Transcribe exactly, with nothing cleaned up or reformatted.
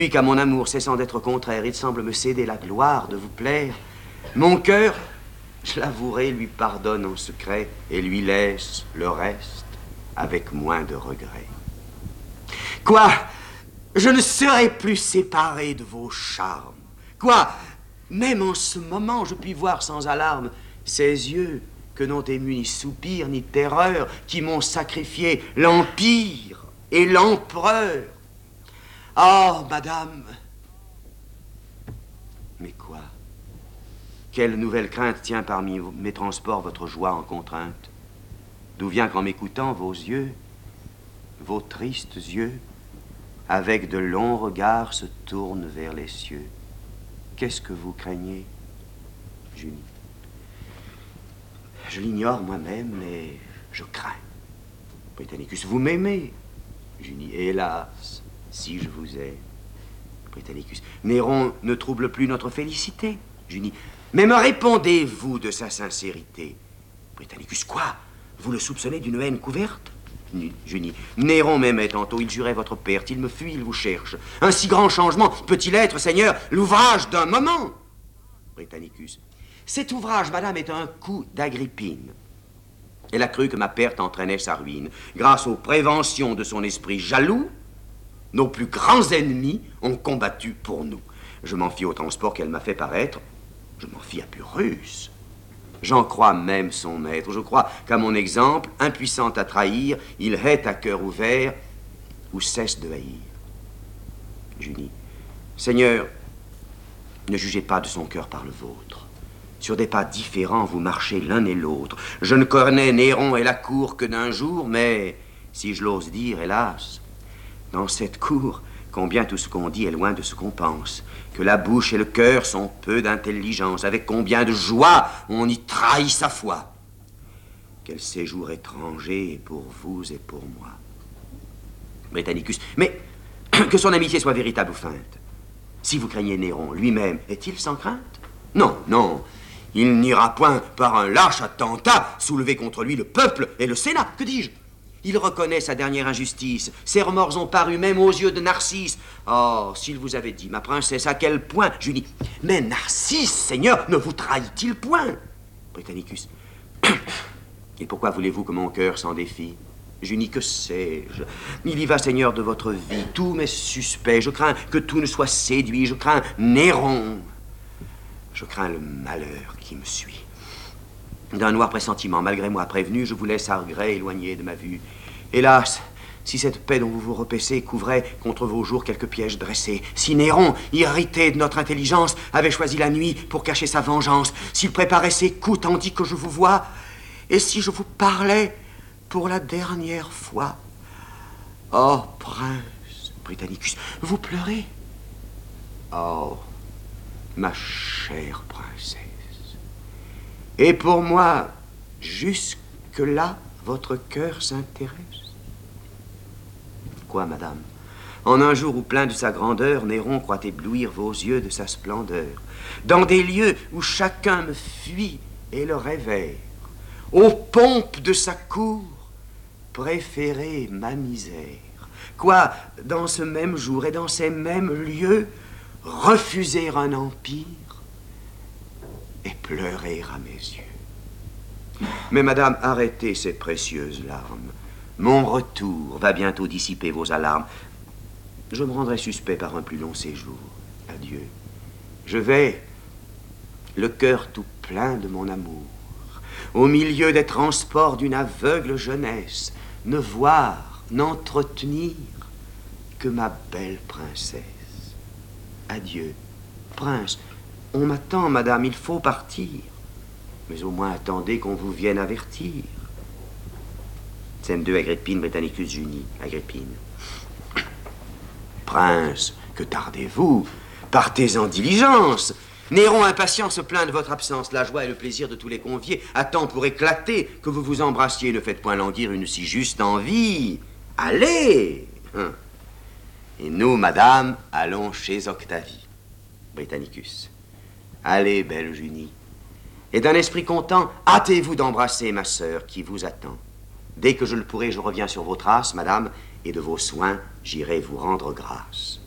Puis qu'à mon amour cessant d'être contraire, il semble me céder la gloire de vous plaire, mon cœur, je l'avouerai, lui pardonne en secret et lui laisse le reste avec moins de regret. Quoi, je ne serai plus séparé de vos charmes. Quoi, même en ce moment, je puis voir sans alarme ces yeux que n'ont ému ni soupir ni terreur, qui m'ont sacrifié l'empire et l'empereur. Oh, madame. Mais quoi? Quelle nouvelle crainte tient parmi mes transports votre joie en contrainte? D'où vient qu'en m'écoutant vos yeux, vos tristes yeux, avec de longs regards se tournent vers les cieux? Qu'est-ce que vous craignez, Junie? Je l'ignore moi-même, mais je crains. Britannicus, vous m'aimez, Junie, hélas, si je vous aime. Britannicus, Néron ne trouble plus notre félicité, Junie. Mais me répondez-vous de sa sincérité? Britannicus, quoi? Vous le soupçonnez d'une haine couverte? Junie, Néron m'aimait tantôt, il jurait votre perte, il me fuit, il vous cherche. Un si grand changement peut-il être, Seigneur, l'ouvrage d'un moment? Britannicus, cet ouvrage, madame, est un coup d'Agrippine. Elle a cru que ma perte entraînait sa ruine. Grâce aux préventions de son esprit jaloux, nos plus grands ennemis ont combattu pour nous. Je m'en fie au transport qu'elle m'a fait paraître. Je m'en fie à Pyrrhus. J'en crois même son maître. Je crois qu'à mon exemple, impuissant à trahir, il hait à cœur ouvert ou cesse de haïr. Junie, Seigneur, ne jugez pas de son cœur par le vôtre. Sur des pas différents, vous marchez l'un et l'autre. Je ne connais Néron et la cour que d'un jour, mais, si je l'ose dire, hélas, dans cette cour, combien tout ce qu'on dit est loin de ce qu'on pense, que la bouche et le cœur sont peu d'intelligence, avec combien de joie on y trahit sa foi. Quel séjour étranger pour vous et pour moi. Britannicus, mais que son amitié soit véritable ou feinte. Si vous craignez Néron lui-même, est-il sans crainte? Non, non. Il n'ira point par un lâche attentat soulever contre lui le peuple et le Sénat. Que dis-je? Il reconnaît sa dernière injustice. Ses remords ont paru même aux yeux de Narcisse. Oh, s'il vous avait dit, ma princesse, à quel point, Junie. Mais Narcisse, Seigneur, ne vous trahit-il point? Britannicus. Et pourquoi voulez-vous que mon cœur s'en défie? Junie, que sais-je? Il y va, Seigneur, de votre vie. Tout m'est suspect. Je crains que tout ne soit séduit. Je crains Néron. Je crains le malheur qui me suit. D'un noir pressentiment, malgré moi prévenu, je vous laisse à regret éloigné de ma vue. Hélas, si cette paix dont vous vous repaissez couvrait contre vos jours quelques pièges dressés, si Néron, irrité de notre intelligence, avait choisi la nuit pour cacher sa vengeance, s'il préparait ses coups tandis que je vous vois, et si je vous parlais pour la dernière fois. Oh, prince Britannicus, vous pleurez? Oh, ma chère princesse. Et pour moi, jusque-là, votre cœur s'intéresse? Quoi, madame? En un jour où, plein de sa grandeur, Néron croit éblouir vos yeux de sa splendeur, dans des lieux où chacun me fuit et le révère, aux pompes de sa cour, préférez ma misère. Quoi, dans ce même jour et dans ces mêmes lieux, refuser un empire et pleurer à mes yeux. Mais madame, arrêtez ces précieuses larmes. Mon retour va bientôt dissiper vos alarmes. Je me rendrai suspect par un plus long séjour. Adieu. Je vais, le cœur tout plein de mon amour, au milieu des transports d'une aveugle jeunesse, ne voir, n'entretenir que ma belle princesse. Adieu. Prince, on m'attend, madame, il faut partir. Mais au moins attendez qu'on vous vienne avertir. Scène deux, Agrippine, Britannicus, Junie. Agrippine. Prince, que tardez-vous? Partez en diligence. Néron impatient se plaint de votre absence. La joie et le plaisir de tous les conviés attend pour éclater que vous vous embrassiez. Ne faites point languir une si juste envie. Allez. Et nous, madame, allons chez Octavie. Britannicus. Allez, belle Junie. Et d'un esprit content, hâtez-vous d'embrasser ma sœur qui vous attend. Dès que je le pourrai, je reviens sur vos traces, madame, et de vos soins, j'irai vous rendre grâce.